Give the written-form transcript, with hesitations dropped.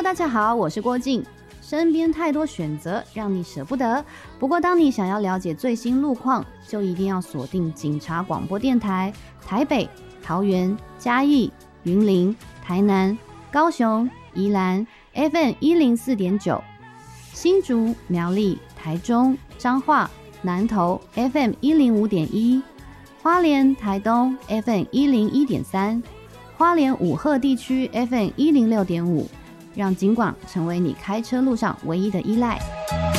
大家好，我是郭静。身边太多选择，让你舍不得。不过，当你想要了解最新路况，就一定要锁定警察广播电台，台北、桃园、嘉义、云林、台南、高雄、宜兰 FM104.9， 新竹、苗栗、台中、彰化、南投 FM105.1， 花莲、台东 FM101.3， 花莲五鹤地区 FM106.5，让警广成为你开车路上唯一的依赖。